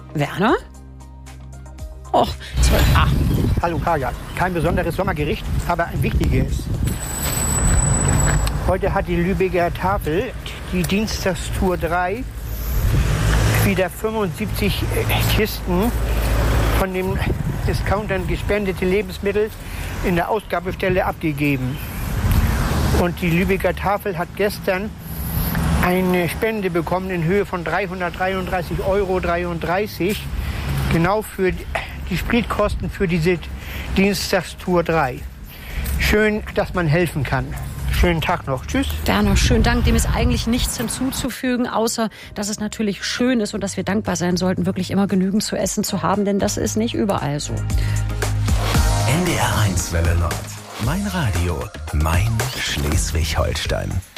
Werner? Och, 12. Hallo Kaja, kein besonderes Sommergericht, aber ein wichtiges. Heute hat die Lübecker Tafel, die Dienstagstour 3, wieder 75 Kisten von den Discountern gespendete Lebensmittel in der Ausgabestelle abgegeben. Und die Lübecker Tafel hat gestern eine Spende bekommen in Höhe von 333,33 €, genau für die Spritkosten für diese Dienstagstour 3. Schön, dass man helfen kann. Schönen Tag noch. Tschüss. Werner, schönen Dank. Dem ist eigentlich nichts hinzuzufügen, außer dass es natürlich schön ist und dass wir dankbar sein sollten, wirklich immer genügend zu essen zu haben, denn das ist nicht überall so. NDR 1 Welle Nord. Mein Radio, mein Schleswig-Holstein.